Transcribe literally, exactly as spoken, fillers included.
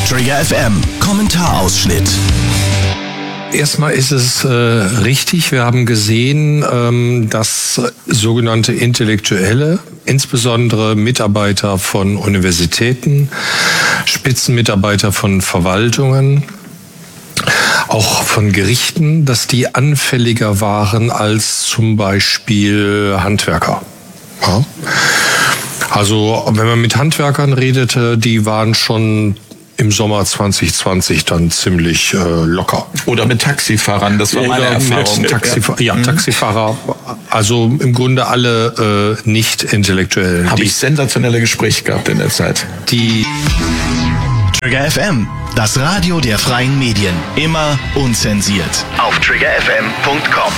Trigger F M, Kommentarausschnitt. Erstmal ist es äh, richtig, wir haben gesehen, ähm, dass sogenannte Intellektuelle, insbesondere Mitarbeiter von Universitäten, Spitzenmitarbeiter von Verwaltungen, auch von Gerichten, dass die anfälliger waren als zum Beispiel Handwerker. Ja? Also wenn man mit Handwerkern redete, die waren schon im Sommer zwanzig zwanzig dann ziemlich äh, locker. Oder mit Taxifahrern, das war meine Erfahrung. Taxifa- ja, Taxifahrer, also im Grunde alle äh, Nicht-Intellektuellen. Habe ich sensationelle Gespräche gehabt in der Zeit. Die Trigger F M, das Radio der freien Medien. Immer unzensiert. Auf trigger f m punkt com.